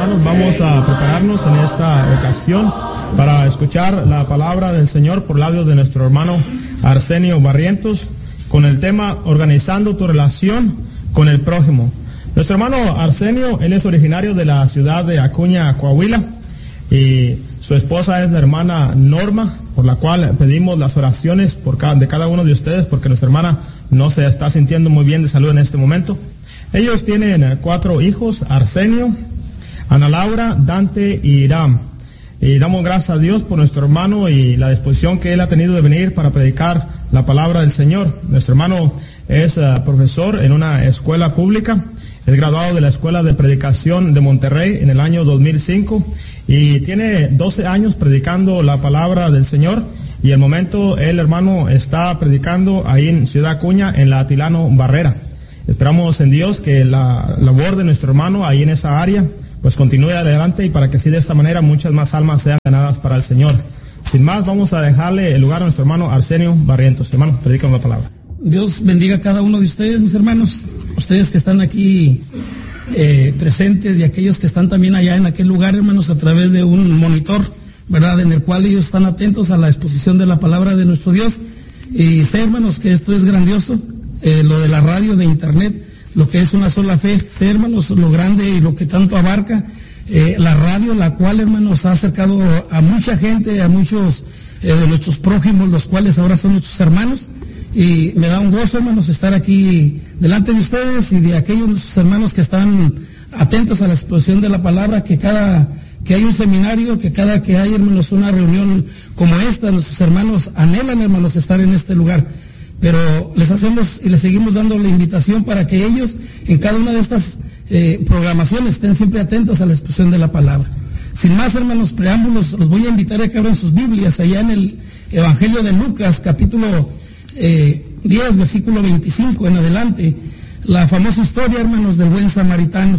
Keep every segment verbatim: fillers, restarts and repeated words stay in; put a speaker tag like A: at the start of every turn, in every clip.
A: hermanos, vamos a prepararnos en esta ocasión para escuchar la palabra del Señor por labios de nuestro hermano Arsenio Barrientos con el tema Organizando tu relación con el prójimo. Nuestro hermano Arsenio, él es originario de la ciudad de Acuña, Coahuila, y su esposa es la hermana Norma, por la cual pedimos las oraciones por cada, de cada uno de ustedes, porque nuestra hermana no se está sintiendo muy bien de salud en este momento. Ellos tienen cuatro hijos: Arsenio, Ana Laura, Dante y Iram. Y damos gracias a Dios por nuestro hermano y la disposición que él ha tenido de venir para predicar la palabra del Señor. Nuestro hermano es uh, profesor en una escuela pública, es graduado de la Escuela de Predicación de Monterrey en el año dos mil cinco y tiene doce años predicando la palabra del Señor, y el momento el hermano está predicando ahí en Ciudad Acuña, en la Atilano Barrera. Esperamos en Dios que la labor de nuestro hermano ahí en esa área pues continúe adelante, y para que así de esta manera muchas más almas sean ganadas para el Señor. Sin más, vamos a dejarle el lugar a nuestro hermano Arsenio Barrientos. Hermano, predícanos la palabra.
B: Dios bendiga a cada uno de ustedes, mis hermanos, ustedes que están aquí eh, presentes, y aquellos que están también allá en aquel lugar, hermanos, a través de un monitor, ¿verdad?, en el cual ellos están atentos a la exposición de la palabra de nuestro Dios. Y sé, hermanos, que esto es grandioso, eh, lo de la radio, de internet, lo que es una sola fe. Sé, hermanos, lo grande y lo que tanto abarca eh, la radio, la cual, hermanos, ha acercado a mucha gente, a muchos eh, de nuestros prójimos, los cuales ahora son nuestros hermanos. Y me da un gozo, hermanos, estar aquí delante de ustedes y de aquellos de nuestros hermanos que están atentos a la exposición de la palabra, que cada que hay un seminario, que cada que hay, hermanos, una reunión como esta, nuestros hermanos anhelan, hermanos, estar en este lugar. Pero les hacemos y les seguimos dando la invitación para que ellos en cada una de estas eh, programaciones estén siempre atentos a la exposición de la palabra. Sin más, hermanos, preámbulos, los voy a invitar a que abran sus Biblias allá en el Evangelio de Lucas, capítulo eh, diez, versículo veinticinco en adelante, la famosa historia, hermanos, del buen samaritano.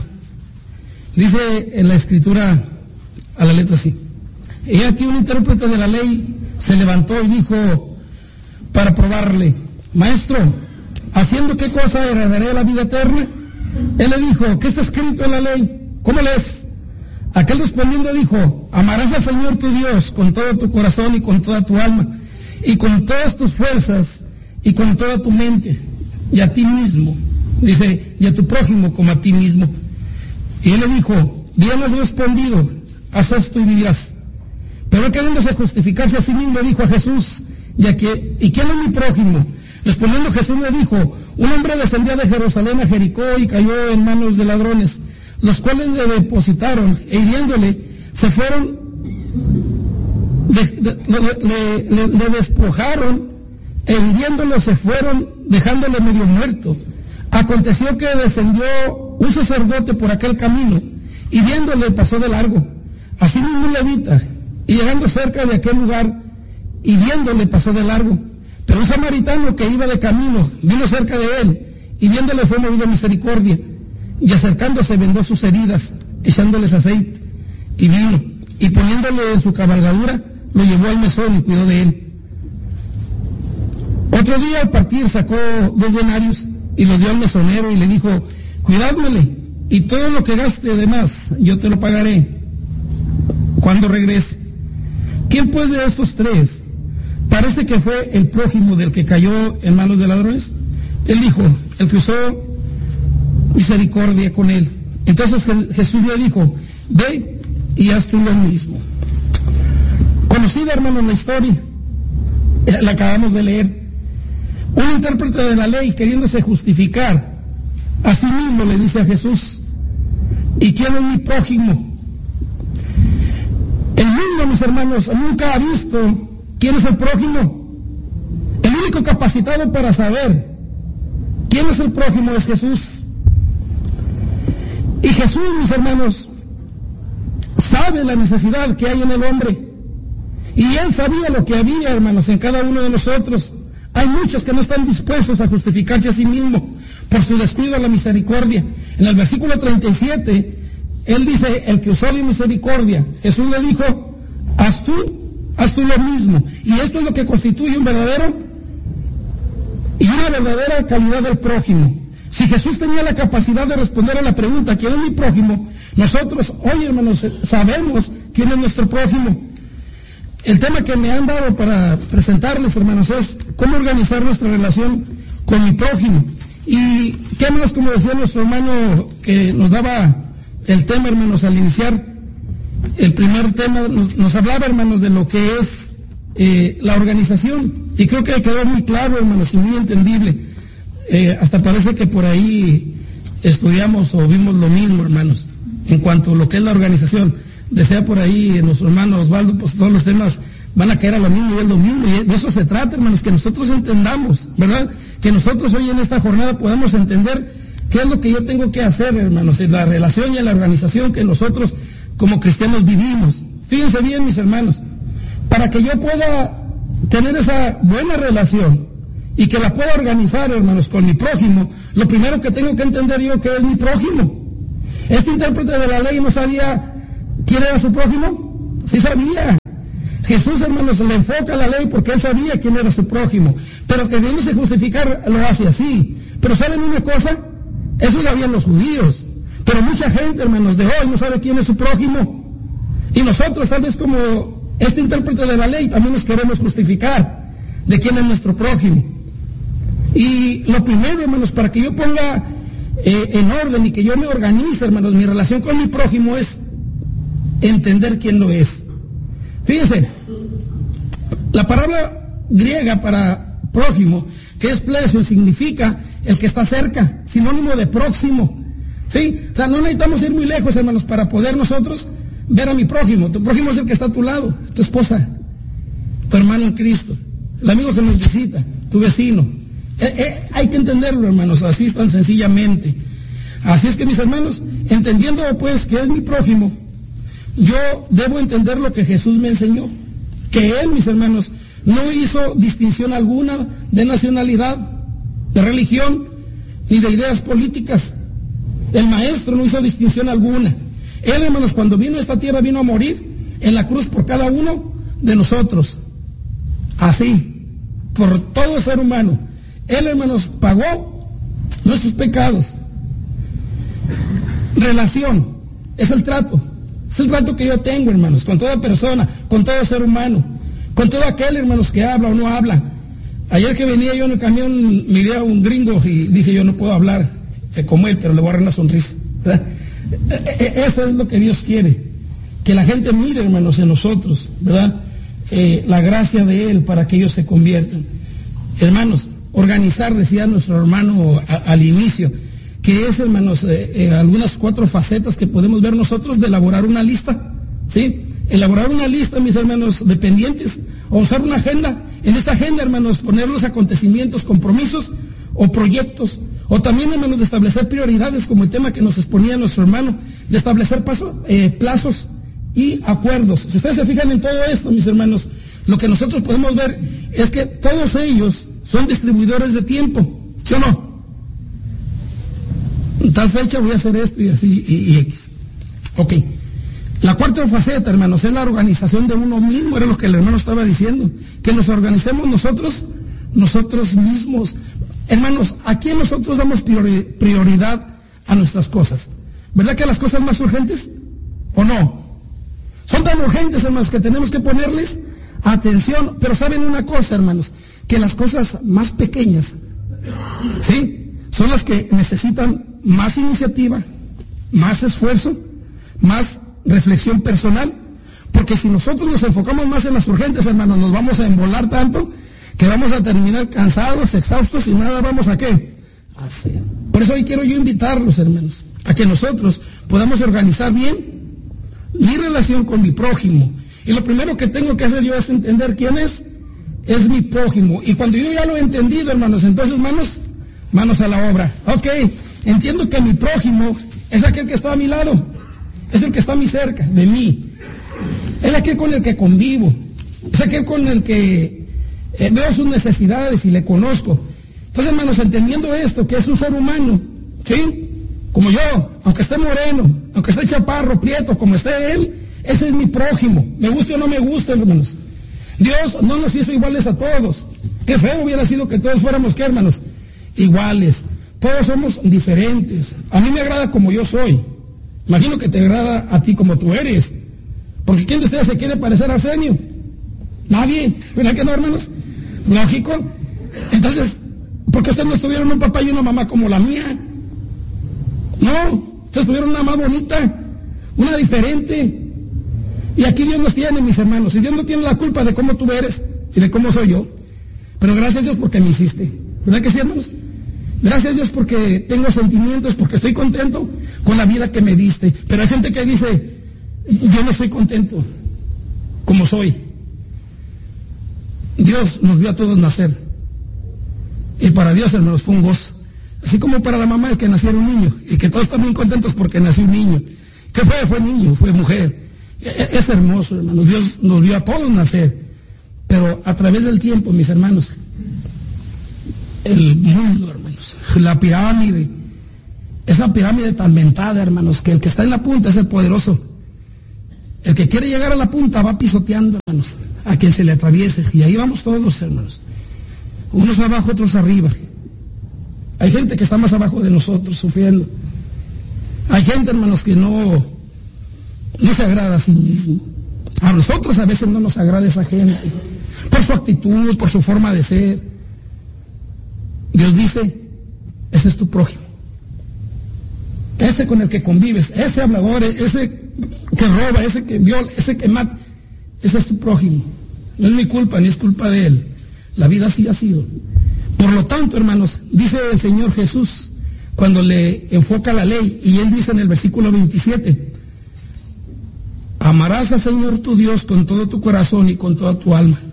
B: Dice en la escritura a la letra así: he aquí un intérprete de la ley se levantó y dijo para probarle: Maestro, ¿haciendo qué cosa heredaré la vida eterna? Él le dijo: ¿qué está escrito en la ley? ¿Cómo lees? Aquel respondiendo dijo: amarás al Señor tu Dios con todo tu corazón y con toda tu alma y con todas tus fuerzas y con toda tu mente, y a ti mismo, dice, y a tu prójimo como a ti mismo. Y él le dijo: bien has respondido, haz esto y vivirás. Pero queriéndose justificarse a sí mismo, dijo a Jesús: ¿y, a qué, ¿y quién es mi prójimo? Respondiendo Jesús le dijo: un hombre descendía de Jerusalén a Jericó y cayó en manos de ladrones, los cuales le depositaron, e hiriéndole se fueron, de, de, le, le, le despojaron, e hiriéndolo se fueron, dejándole medio muerto. Aconteció que descendió un sacerdote por aquel camino, y viéndole pasó de largo. Asimismo un levita, y llegando cerca de aquel lugar, y viéndole pasó de largo. Pero un samaritano que iba de camino vino cerca de él, y viéndole fue movido a misericordia, y acercándose vendó sus heridas, echándoles aceite y vino, y poniéndole en su cabalgadura, lo llevó al mesón y cuidó de él. Otro día al partir sacó dos denarios y los dio al mesonero y le dijo: cuidádmele, y todo lo que gaste de más yo te lo pagaré cuando regrese. ¿Quién pues de estos tres parece que fue el prójimo del que cayó en manos de ladrones? Él dijo: el que usó misericordia con él. Entonces Jesús le dijo: ve y haz tú lo mismo. Conocida, hermanos, la historia, la acabamos de leer. Un intérprete de la ley, queriéndose justificar a sí mismo, le dice a Jesús: ¿y quién es mi prójimo? El mundo, mis hermanos, nunca ha visto quién es el prójimo. El único capacitado para saber quién es el prójimo es Jesús. Y Jesús, mis hermanos, sabe la necesidad que hay en el hombre. Y Él sabía lo que había, hermanos, en cada uno de nosotros. Hay muchos que no están dispuestos a justificarse a sí mismos por su descuido a la misericordia. En el versículo treinta y siete, Él dice: el que usó de misericordia. Jesús le dijo: haz tú, haz tú lo mismo. Y esto es lo que constituye un verdadero y una verdadera calidad del prójimo. Si Jesús tenía la capacidad de responder a la pregunta, ¿quién es mi prójimo? Nosotros, hoy hermanos, sabemos quién es nuestro prójimo. El tema que me han dado para presentarles, hermanos, es cómo organizar nuestra relación con mi prójimo. Y qué más, como decía nuestro hermano que nos daba el tema, hermanos, al iniciar el primer tema, nos, nos hablaba, hermanos, de lo que es eh, la organización. Y creo que quedó muy claro, hermanos, y muy entendible. Eh, hasta parece que por ahí estudiamos o vimos lo mismo, hermanos, en cuanto a lo que es la organización. Desea por ahí nuestro hermano Osvaldo, pues todos los temas van a caer a lo mismo y es lo mismo. Y de eso se trata, hermanos, que nosotros entendamos, ¿verdad? Que nosotros hoy en esta jornada podamos entender qué es lo que yo tengo que hacer, hermanos, en la relación y en la organización que nosotros como cristianos vivimos. Fíjense bien, mis hermanos, para que yo pueda tener esa buena relación y que la pueda organizar, hermanos, con mi prójimo, lo primero que tengo que entender yo que es mi prójimo. Este intérprete de la ley no sabía quién era su prójimo. Sí sabía. Jesús, hermanos, le enfoca la ley porque él sabía quién era su prójimo, pero queriéndose justificar lo hace así. Pero ¿saben una cosa? Eso sabían los judíos, pero mucha gente, hermanos, de hoy no sabe quién es su prójimo, y nosotros tal vez como este intérprete de la ley también nos queremos justificar de quién es nuestro prójimo. Y lo primero, hermanos, para que yo ponga eh, en orden y que yo me organice, hermanos, mi relación con mi prójimo es entender quién lo es. Fíjense, la palabra griega para prójimo, que es plesio, significa el que está cerca, sinónimo de próximo. ¿Sí? O sea, no necesitamos ir muy lejos, hermanos, para poder nosotros ver a mi prójimo. Tu prójimo es el que está a tu lado, tu esposa, tu hermano en Cristo, el amigo que nos visita, tu vecino. Eh, eh, hay que entenderlo, hermanos, así tan sencillamente. Así es que, mis hermanos, entendiendo pues que es mi prójimo, yo debo entender lo que Jesús me enseñó, que Él, mis hermanos, no hizo distinción alguna de nacionalidad, de religión, ni de ideas políticas. El Maestro no hizo distinción alguna. Él, hermanos, cuando vino a esta tierra, vino a morir en la cruz por cada uno de nosotros. Así, por todo ser humano. Él, hermanos, pagó nuestros pecados. Relación, es el trato. Es el trato que yo tengo, hermanos, con toda persona, con todo ser humano, con todo aquel, hermanos, que habla o no habla. Ayer que venía yo en el camión, miré a un gringo y dije, yo no puedo hablar eh, como él, pero le voy a dar una sonrisa. ¿Verdad? Eso es lo que Dios quiere, que la gente mire, hermanos, en nosotros, ¿verdad? Eh, la gracia de Él para que ellos se conviertan. Hermanos, organizar, decía nuestro hermano a, al inicio, que es, hermanos, eh, eh, algunas cuatro facetas que podemos ver nosotros de elaborar una lista, ¿sí? Elaborar una lista, mis hermanos, de pendientes, o usar una agenda. En esta agenda, hermanos, poner los acontecimientos, compromisos o proyectos, o también, hermanos, de establecer prioridades, como el tema que nos exponía nuestro hermano, de establecer paso, eh, plazos y acuerdos. Si ustedes se fijan en todo esto, mis hermanos, lo que nosotros podemos ver es que todos ellos son distribuidores de tiempo, ¿sí o no? En tal fecha voy a hacer esto y así, y, y X. Ok. La cuarta faceta, hermanos, es la organización de uno mismo, era lo que el hermano estaba diciendo, que nos organicemos nosotros, nosotros mismos. Hermanos, ¿a quién nosotros damos priori- prioridad a nuestras cosas? ¿Verdad que a las cosas más urgentes? ¿O no? Son tan urgentes, hermanos, que tenemos que ponerles atención, pero saben una cosa, hermanos, que las cosas más pequeñas, ¿sí?, son las que necesitan más iniciativa, más esfuerzo, más reflexión personal, porque si nosotros nos enfocamos más en las urgentes, hermanos, nos vamos a embolar tanto que vamos a terminar cansados, exhaustos y nada vamos a qué hacer. Por eso hoy quiero yo invitarlos, hermanos, a que nosotros podamos organizar bien mi relación con mi prójimo. Y lo primero que tengo que hacer yo es entender quién es, es mi prójimo. Y cuando yo ya lo he entendido, hermanos, entonces manos, manos a la obra. Ok, entiendo que mi prójimo es aquel que está a mi lado, es el que está muy cerca de mí, es aquel con el que convivo, es aquel con el que eh, veo sus necesidades y le conozco. Entonces, hermanos, entendiendo esto, que es un ser humano, ¿sí?, como yo, aunque esté moreno, aunque esté chaparro, prieto, como esté él, ese es mi prójimo, me guste o no me guste, hermanos. Dios no nos hizo iguales a todos. Qué feo hubiera sido que todos fuéramos, ¿qué, hermanos? Iguales. Todos somos diferentes. A mí me agrada como yo soy. Imagino que te agrada a ti como tú eres. Porque ¿quién de ustedes se quiere parecer a Arsenio? Nadie. ¿Verdad que no, hermanos? Lógico. Entonces, ¿por qué ustedes no tuvieron un papá y una mamá como la mía? No, ustedes tuvieron una más bonita, una diferente. Y aquí Dios nos tiene, mis hermanos. Y Dios no tiene la culpa de cómo tú eres y de cómo soy yo. Pero gracias a Dios porque me hiciste. ¿Verdad que sí, hermanos? Gracias a Dios porque tengo sentimientos, porque estoy contento con la vida que me diste. Pero hay gente que dice, yo no estoy contento como soy. Dios nos vio a todos nacer. Y para Dios, hermanos, fue un gozo. Así como para la mamá el que naciera un niño. Y que todos están bien contentos porque nació un niño. ¿Qué fue? Fue niño, fue mujer. Es hermoso, hermanos. Dios nos vio a todos nacer. Pero a través del tiempo, mis hermanos, el mundo, hermanos, la pirámide, esa pirámide tan mentada, hermanos, que el que está en la punta es el poderoso. El que quiere llegar a la punta va pisoteando, hermanos, a quien se le atraviese. Y ahí vamos todos, hermanos. Unos abajo, otros arriba. Hay gente que está más abajo de nosotros, sufriendo. Hay gente, hermanos, que no, no se agrada a sí mismo. A nosotros a veces no nos agrada esa gente, por su actitud, por su forma de ser. Dios dice, ese es tu prójimo. Ese con el que convives, ese hablador, ese que roba, ese que viola, ese que mata, ese es tu prójimo. No es mi culpa, ni es culpa de él. La vida así ha sido. Por lo tanto, hermanos, dice el Señor Jesús, cuando le enfoca la ley, y él dice en el versículo veintisiete, amarás al Señor tu Dios con todo tu corazón y con toda tu alma,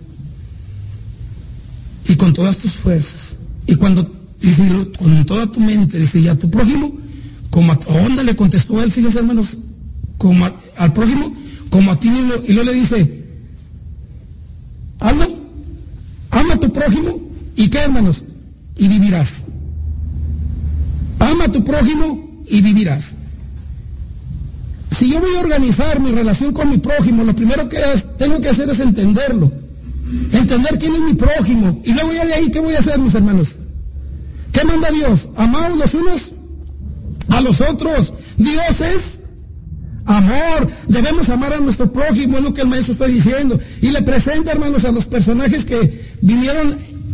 B: y con todas tus fuerzas. Y cuando dice, con toda tu mente, dice, ya tu prójimo, como a, ¿dónde le contestó él? Fíjense, hermanos, como a, al prójimo, como a ti mismo. Y luego le dice, hazlo, ama a tu prójimo, ¿y qué, hermanos? Y vivirás. Ama a tu prójimo y vivirás. Si yo voy a organizar mi relación con mi prójimo, lo primero que tengo que hacer es entenderlo. Entender quién es mi prójimo. Y luego ya de ahí, ¿qué voy a hacer, mis hermanos? ¿Qué manda Dios? Amaos los unos a los otros. Dios es amor. Debemos amar a nuestro prójimo, es lo que el maestro está diciendo. Y le presenta, hermanos, a los personajes que vinieron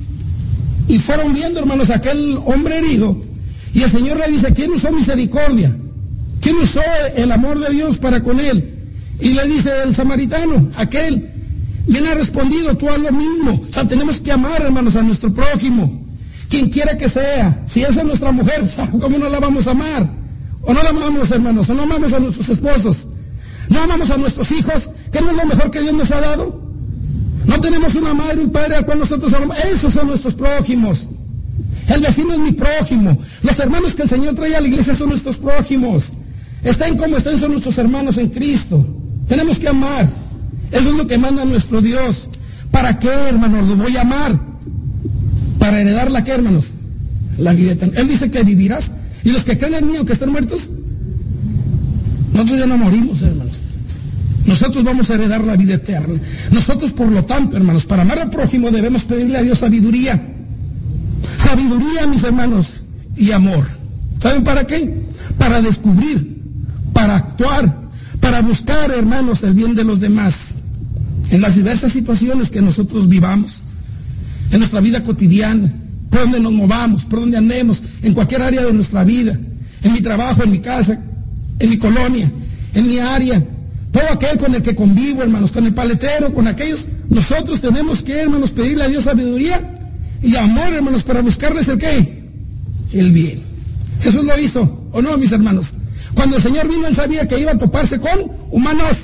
B: y fueron viendo, hermanos, a aquel hombre herido. Y el Señor le dice, ¿quién usó misericordia? ¿Quién usó el amor de Dios para con él? Y le dice el samaritano, aquel. Bien ha respondido, tú haz lo mismo. O sea, tenemos que amar, hermanos, a nuestro prójimo, quien quiera que sea. Si esa es nuestra mujer, ¿cómo no la vamos a amar? O no la amamos, hermanos, o no amamos a nuestros esposos, no amamos a nuestros hijos, ¿qué no es lo mejor que Dios nos ha dado? No tenemos una madre, un padre al cual nosotros amamos. Esos son nuestros prójimos. El vecino es mi prójimo. Los hermanos que el Señor trae a la iglesia son nuestros prójimos. Estén como estén, son nuestros hermanos en Cristo. Tenemos que amar. Eso es lo que manda nuestro Dios. ¿Para qué, hermanos? Lo voy a amar. ¿Para heredar la qué, hermanos? La vida eterna. Él dice que vivirás. ¿Y los que creen en mí, aunque estén muertos? Nosotros ya no morimos, hermanos. Nosotros vamos a heredar la vida eterna. Nosotros, por lo tanto, hermanos, para amar al prójimo debemos pedirle a Dios sabiduría. Sabiduría, mis hermanos, y amor. ¿Saben para qué? Para descubrir, para actuar, para buscar, hermanos, el bien de los demás. En las diversas situaciones que nosotros vivamos, en nuestra vida cotidiana, por donde nos movamos, por donde andemos, en cualquier área de nuestra vida, en mi trabajo, en mi casa, en mi colonia, en mi área, todo aquel con el que convivo, hermanos, con el paletero, con aquellos, nosotros tenemos que, hermanos, pedirle a Dios sabiduría y amor, hermanos, para buscarles el qué, el bien. Jesús lo hizo, ¿o no, mis hermanos? Cuando el Señor vino, Él sabía que iba a toparse con humanos.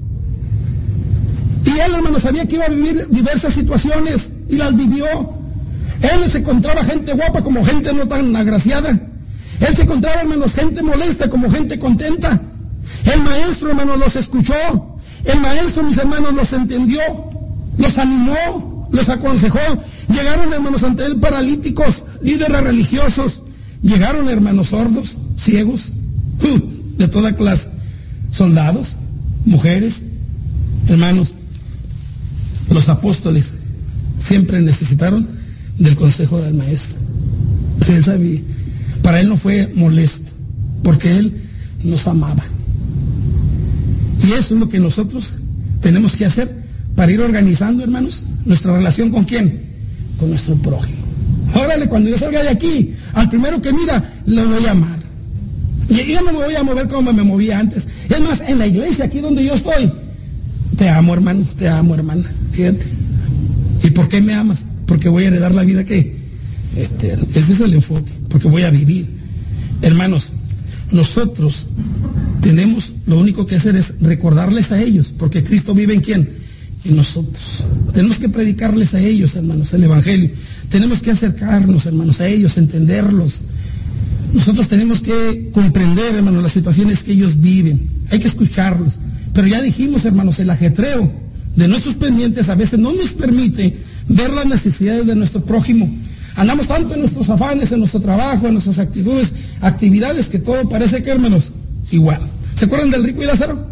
B: Y Él, hermanos, sabía que iba a vivir diversas situaciones y las vivió. Él se encontraba gente guapa como gente no tan agraciada. Él se encontraba, hermanos, gente molesta como gente contenta. El maestro, hermanos, los escuchó. El maestro, mis hermanos, los entendió, los animó, los aconsejó. Llegaron, hermanos, ante él paralíticos, líderes religiosos. Llegaron, hermanos, sordos, ciegos, uh, de toda clase. Soldados, mujeres, hermanos. Los apóstoles siempre necesitaron del consejo del maestro. Él sabía. para Él no fue molesto, porque Él nos amaba. Y eso es lo que nosotros tenemos que hacer para ir organizando, hermanos, nuestra relación ¿con quién? Con nuestro prójimo. Órale, cuando yo salga de aquí, al primero que mira, lo voy a amar. Y yo no me voy a mover como me movía antes. Es más, en la iglesia, aquí donde yo estoy, te amo, hermano, te amo, hermana. Fíjate. ¿Y por qué me amas? Porque voy a heredar la vida que eterna. Ese es el enfoque, porque voy a vivir. Hermanos, nosotros tenemos, lo único que hacer es recordarles a ellos, porque Cristo vive en quién, en nosotros. Tenemos que predicarles a ellos, hermanos, el evangelio. Tenemos que acercarnos, hermanos, a ellos, entenderlos. Nosotros tenemos que comprender, hermanos, las situaciones que ellos viven. Hay que escucharlos. Pero ya dijimos, hermanos, el ajetreo de nuestros pendientes a veces no nos permite ver las necesidades de nuestro prójimo. Andamos tanto en nuestros afanes, en nuestro trabajo, en nuestras actitudes, actividades, que todo parece que, hermanos, igual. ¿Se acuerdan del rico y Lázaro?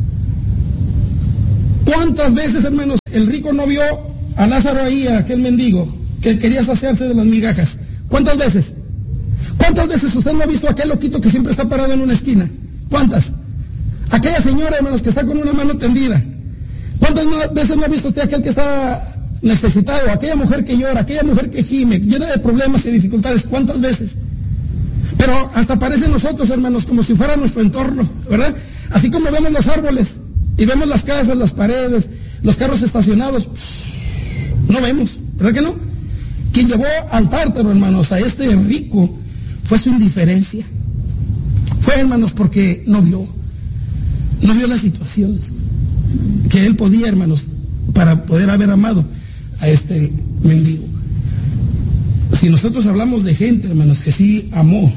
B: ¿Cuántas veces, hermanos, el rico no vio a Lázaro ahí, a aquel mendigo, que quería saciarse de las migajas? ¿Cuántas veces? ¿Cuántas veces usted no ha visto a aquel loquito que siempre está parado en una esquina? ¿Cuántas? Aquella señora, hermanos, que está con una mano tendida. ¿Cuántas veces no ha visto usted a aquel que está necesitado? Aquella mujer que llora, aquella mujer que gime, llena de problemas y dificultades. ¿Cuántas veces? Pero hasta parece nosotros, hermanos, como si fuera nuestro entorno, ¿verdad? Así como vemos los árboles y vemos las casas, las paredes, los carros estacionados, no vemos, ¿verdad que no? Quien llevó al tártaro, hermanos, a este rico fue su indiferencia. Fue, hermanos, porque no vio, no vio las situaciones que él podía, hermanos, para poder haber amado a este mendigo. Si nosotros hablamos de gente, hermanos, que sí amó,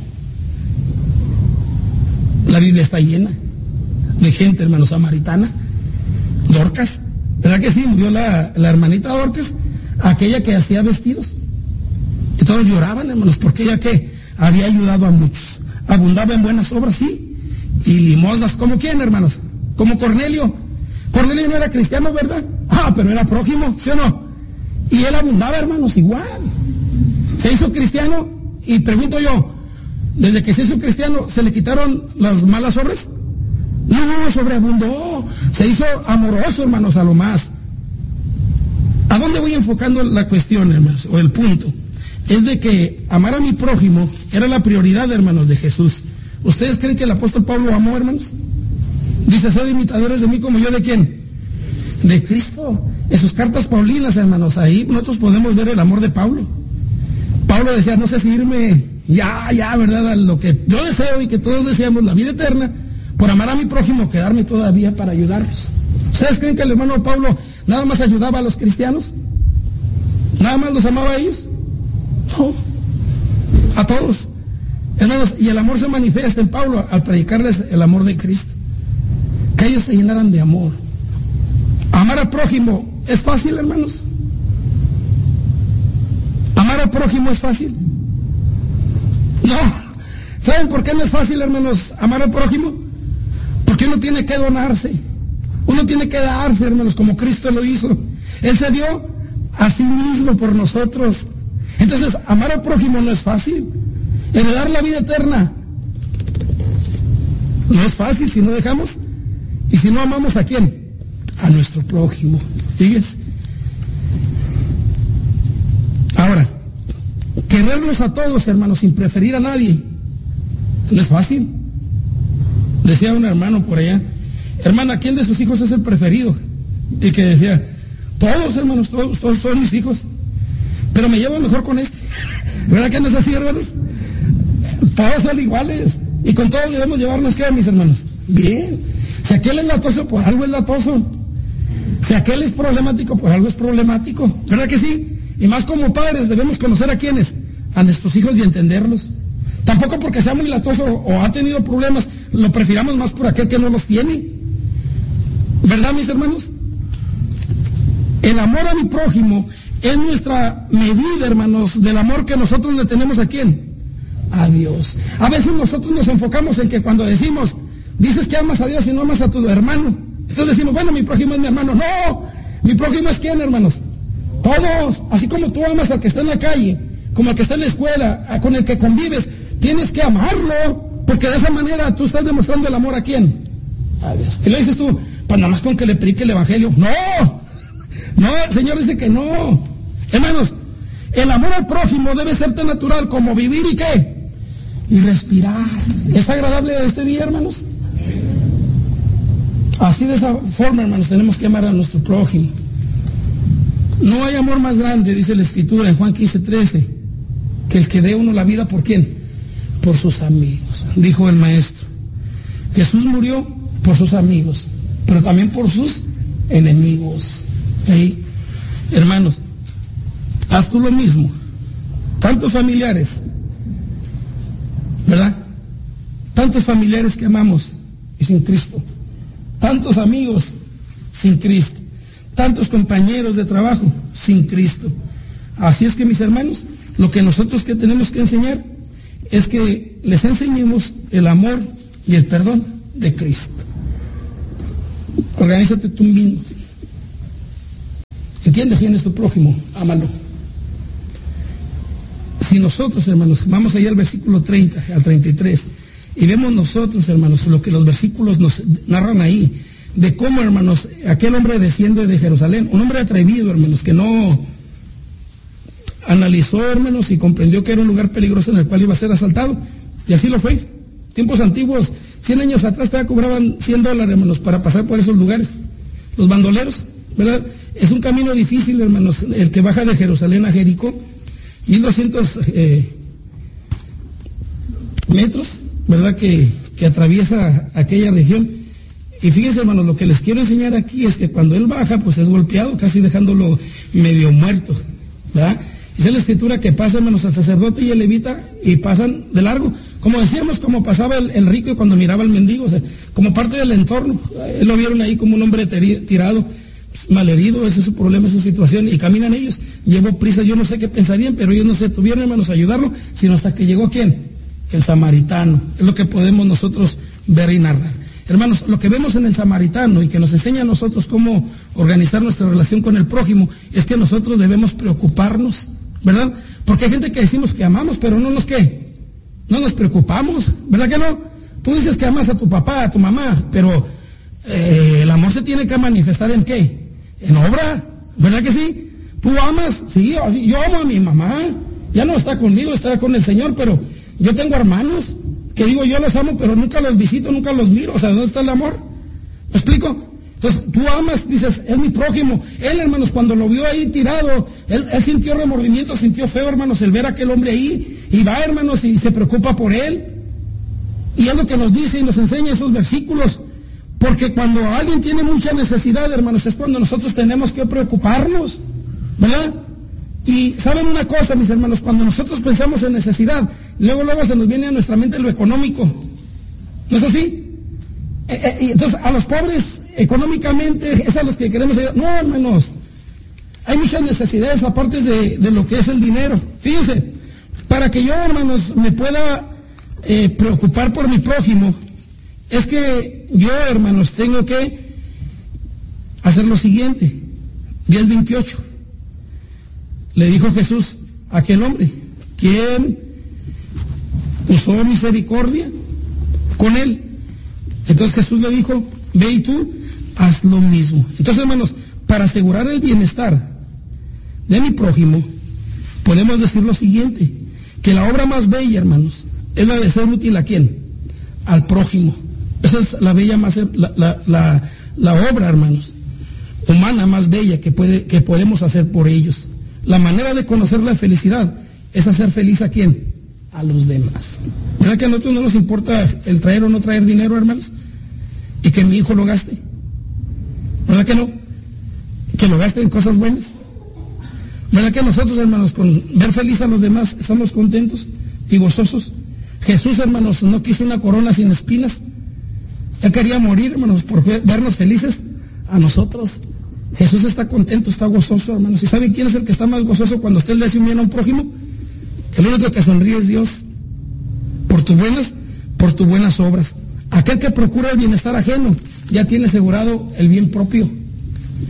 B: la Biblia está llena de gente, hermanos, samaritana, Dorcas, ¿verdad que sí? Murió la, la hermanita Dorcas, aquella que hacía vestidos, y todos lloraban, hermanos, porque ella que había ayudado a muchos, abundaba en buenas obras, sí, y limosnas. ¿Como quién, hermanos? Como Cornelio. Cornelio no era cristiano, ¿verdad? Ah, pero era prójimo, ¿sí o no? Y él abundaba, hermanos, igual. Se hizo cristiano, y pregunto yo, desde que se hizo cristiano, ¿se le quitaron las malas obras? No, no, sobreabundó. Se hizo amoroso, hermanos, a lo más. ¿A dónde voy enfocando la cuestión, hermanos? O el punto. Es de que amar a mi prójimo era la prioridad, hermanos, de Jesús. ¿Ustedes creen que el apóstol Pablo amó, hermanos? Dice, sed imitadores de mí como yo de quién? De Cristo. En sus cartas paulinas, hermanos, ahí nosotros podemos ver el amor de Pablo. Pablo decía, no sé si irme ya, ya, ¿verdad? A lo que yo deseo y que todos deseamos, la vida eterna, por amar a mi prójimo, quedarme todavía para ayudarlos. ¿Ustedes creen que el hermano Pablo nada más ayudaba a los cristianos? ¿Nada más los amaba a ellos? No, a todos. Hermanos, y el amor se manifiesta en Pablo al predicarles el amor de Cristo. Que ellos se llenaran de amor. Amar al prójimo es fácil, hermanos. Amar al prójimo es fácil. No. ¿Saben por qué no es fácil, hermanos, amar al prójimo? Porque uno tiene que donarse. Uno tiene que darse, hermanos, como Cristo lo hizo. Él se dio a sí mismo por nosotros. Entonces, amar al prójimo no es fácil. Heredar la vida eterna no es fácil si no dejamos y si no amamos a quién, a nuestro prójimo. ¿Sigues? Ahora, quererlos a todos, hermanos, sin preferir a nadie, no es fácil. Decía un hermano por allá, hermana, ¿quién de sus hijos es el preferido? Y que decía, todos, hermanos, todos, todos son mis hijos, pero me llevo mejor con este. ¿Verdad que no es así, hermanos? Todos son iguales. Y con todos debemos llevarnos, ¿qué, mis hermanos? Bien. Si aquel es latoso, por algo es latoso. Si aquel es problemático, por algo es problemático. ¿Verdad que sí? Y más como padres debemos conocer a quiénes, a nuestros hijos y entenderlos. Tampoco porque sea muy latoso o ha tenido problemas, lo prefiramos más por aquel que no los tiene. ¿Verdad, mis hermanos? El amor a mi prójimo es nuestra medida, hermanos, del amor que nosotros le tenemos a quién, a Dios. A veces nosotros nos enfocamos en que cuando decimos, dices que amas a Dios y no amas a tu hermano, entonces decimos, bueno, mi prójimo es mi hermano. No, mi prójimo es quién, hermanos, todos. Así como tú amas al que está en la calle, como al que está en la escuela, con el que convives, tienes que amarlo, porque de esa manera tú estás demostrando el amor a quién, a Dios. Y le dices tú, pues nada más con que le predique el evangelio. No, no, el Señor dice que no. Hermanos, el amor al prójimo debe ser tan natural como vivir y qué, y respirar. ¿Es agradable este día, hermanos? Así de esa forma, hermanos, tenemos que amar a nuestro prójimo. No hay amor más grande, dice la Escritura en Juan quince, trece, que el que dé uno la vida, ¿por quién? Por sus amigos, dijo el maestro. Jesús murió por sus amigos, pero también por sus enemigos. ¿Sí? Hermanos, haz tú lo mismo. Tantos familiares, ¿verdad? Tantos familiares que amamos y sin Cristo. Tantos amigos sin Cristo. Tantos compañeros de trabajo sin Cristo. Así es que, mis hermanos, lo que nosotros que tenemos que enseñar es que les enseñemos el amor y el perdón de Cristo. Organízate tú mismo. ¿Entiendes quién es tu prójimo? Ámalo. Si nosotros, hermanos, vamos allá al versículo treinta, al treinta y tres, y vemos nosotros, hermanos, lo que los versículos nos narran ahí, de cómo, hermanos, aquel hombre desciende de Jerusalén, un hombre atrevido, hermanos, que no analizó, hermanos, y comprendió que era un lugar peligroso en el cual iba a ser asaltado, y así lo fue. Tiempos antiguos, cien años atrás, todavía cobraban cien dólares, hermanos, para pasar por esos lugares, los bandoleros, ¿verdad? Es un camino difícil, hermanos, el que baja de Jerusalén a Jericó, mil doscientos eh, metros, ¿verdad? Que, que atraviesa aquella región. Y fíjense, hermanos, lo que les quiero enseñar aquí es que cuando él baja, pues es golpeado, casi dejándolo medio muerto, ¿verdad? Dice la Escritura que pasa, hermanos, al sacerdote y el levita y pasan de largo. Como decíamos, como pasaba el, el rico cuando miraba al mendigo, o sea, como parte del entorno. Él lo vieron ahí como un hombre teri, tirado, malherido, ese es su problema, esa situación, y caminan ellos. Llevó prisa, yo no sé qué pensarían, pero ellos no se tuvieron, hermanos, a ayudarlo, sino hasta que llegó ¿quién? El samaritano. Es lo que podemos nosotros ver y narrar. Hermanos, lo que vemos en el samaritano y que nos enseña a nosotros cómo organizar nuestra relación con el prójimo es que nosotros debemos preocuparnos, ¿verdad? Porque hay gente que decimos que amamos, pero no nos ¿qué? No nos preocupamos, ¿verdad que no? Tú dices que amas a tu papá, a tu mamá, pero eh, el amor se tiene que manifestar ¿en qué? En obra, ¿verdad que sí? Tú amas, sí, yo amo a mi mamá, ya no está conmigo, está con el Señor, pero yo tengo hermanos que digo yo los amo, pero nunca los visito, nunca los miro, o sea, ¿dónde está el amor? ¿Me explico? Entonces, tú amas, dices, es mi prójimo. Él, hermanos, cuando lo vio ahí tirado, él, él sintió remordimiento, sintió feo, hermanos, el ver a aquel hombre ahí, y va, hermanos, y se preocupa por él. Y es lo que nos dice y nos enseña esos versículos, porque cuando alguien tiene mucha necesidad, hermanos, es cuando nosotros tenemos que preocuparnos, ¿verdad? Y saben una cosa, mis hermanos, cuando nosotros pensamos en necesidad, luego, luego se nos viene a nuestra mente lo económico. ¿No es así? Eh, eh, y entonces, a los pobres, económicamente, es a los que queremos ayudar. No, hermanos, hay muchas necesidades aparte de, de lo que es el dinero. Fíjense, para que yo, hermanos, me pueda eh, preocupar por mi prójimo, es que yo, hermanos, tengo que hacer lo siguiente. diez veintiocho. Le dijo Jesús a aquel hombre, ¿quién usó misericordia con él? Entonces Jesús le dijo, ve y tú haz lo mismo. Entonces, hermanos, para asegurar el bienestar de mi prójimo, podemos decir lo siguiente, que la obra más bella, hermanos, es la de ser útil ¿a quién? Al prójimo. Esa es la bella más, la, la, la, la obra, hermanos, humana más bella que, puede, que podemos hacer por ellos. La manera de conocer la felicidad es hacer feliz ¿a quién? A los demás. ¿Verdad que a nosotros no nos importa el traer o no traer dinero, hermanos? Y que mi hijo lo gaste. ¿Verdad que no? Que lo gaste en cosas buenas. ¿Verdad que nosotros, hermanos, con ver feliz a los demás, estamos contentos y gozosos? Jesús, hermanos, no quiso una corona sin espinas. Él quería morir, hermanos, por vernos felices a nosotros. Jesús está contento, está gozoso, hermanos. ¿Y saben quién es el que está más gozoso cuando usted le hace un bien a un prójimo? El único que sonríe es Dios. Por tus buenas, por tus buenas obras. Aquel que procura el bienestar ajeno, ya tiene asegurado el bien propio.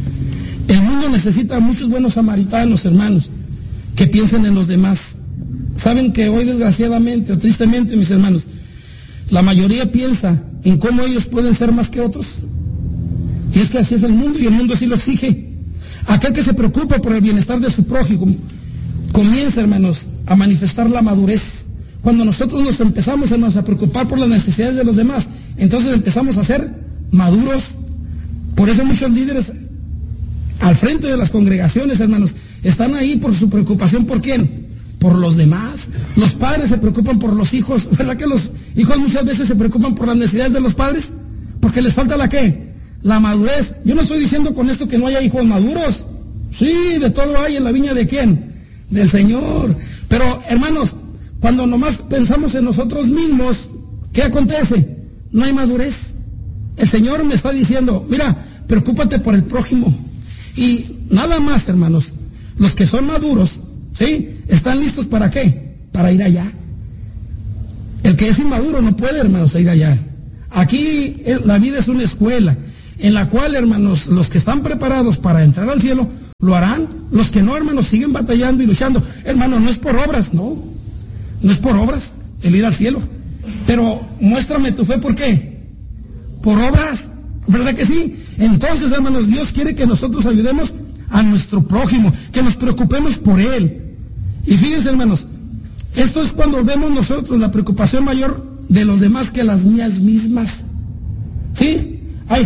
B: El mundo necesita a muchos buenos samaritanos, hermanos, que piensen en los demás. Saben que hoy desgraciadamente o tristemente, mis hermanos, la mayoría piensa en cómo ellos pueden ser más que otros. Y es que así es el mundo, y el mundo así lo exige. Aquel que se preocupa por el bienestar de su prójimo comienza, hermanos, a manifestar la madurez. Cuando nosotros nos empezamos, hermanos, a preocupar por las necesidades de los demás, entonces empezamos a ser maduros. Por eso muchos líderes al frente de las congregaciones, hermanos, están ahí por su preocupación. ¿Por quién? Por los demás. Los padres se preocupan por los hijos. ¿Verdad que los hijos muchas veces se preocupan por las necesidades de los padres? Porque les falta la ¿qué? La madurez. Yo no estoy diciendo con esto que no haya hijos maduros. Sí, de todo hay en la viña de ¿quién? Del Señor. Pero, hermanos, cuando nomás pensamos en nosotros mismos, ¿qué acontece? No hay madurez. El Señor me está diciendo, mira, preocúpate por el prójimo. Y nada más, hermanos, los que son maduros, ¿sí? ¿Están listos para qué? Para ir allá. El que es inmaduro no puede, hermanos, ir allá. Aquí la vida es una escuela en la cual, hermanos, los que están preparados para entrar al cielo lo harán. Los que no, hermanos, siguen batallando y luchando. Hermano, no es por obras, no. No es por obras el ir al cielo. Pero muéstrame tu fe, ¿por qué? Por obras, ¿verdad que sí? Entonces, hermanos, Dios quiere que nosotros ayudemos a nuestro prójimo, que nos preocupemos por él. Y fíjense, hermanos, esto es cuando vemos nosotros la preocupación mayor de los demás que las mías mismas. ¿Sí?